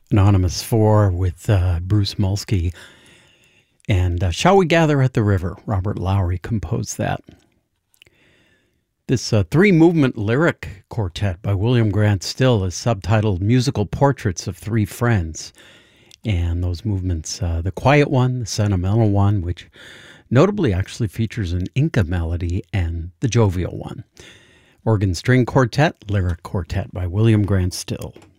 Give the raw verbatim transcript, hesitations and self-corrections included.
Anonymous four with uh, Bruce Mulsky. And uh, Shall We Gather at the River? Robert Lowry composed that. This uh, three-movement lyric quartet by William Grant Still is subtitled Musical Portraits of Three Friends. And those movements, uh, the quiet one, the sentimental one, which notably actually features an Inca melody, and the jovial one. Organ String Quartet, Lyric Quartet by William Grant Still.